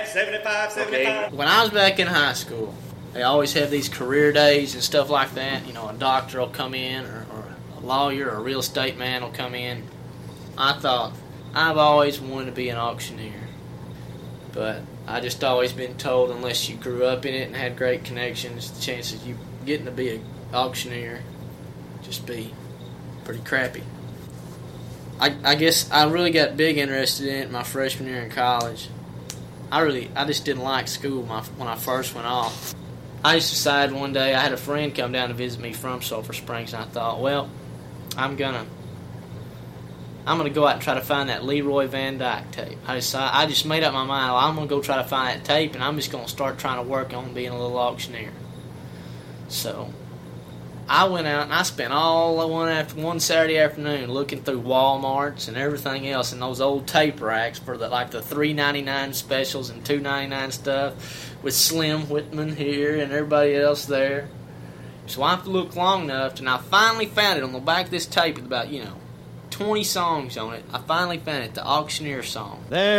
75, 75. Okay. When I was back in high school, they always have these career days and stuff like that. You know, a doctor will come in, or a lawyer or a real estate man will come in. I thought, I've always wanted to be an auctioneer. But I just always been told unless you grew up in it and had great connections, the chances of you getting to be an auctioneer just be pretty crappy. I guess I really got big interested in it my freshman year in college. I just didn't like school when I first went off. I just decided one day, I had a friend come down to visit me from Sulphur Springs, and I thought, well, I'm gonna go out and try to find that Leroy Van Dyke tape. I just made up my mind, well, I'm gonna go try to find that tape, and I'm just gonna start trying to work on being a little auctioneer. So I went out and I spent all one Saturday afternoon looking through Walmarts and everything else in those old tape racks for the $3.99 specials and $2.99 stuff with Slim Whitman here and everybody else there. So I looked long enough, and I finally found it on the back of this tape with about 20 songs on it. I finally found it, the Auctioneer song. There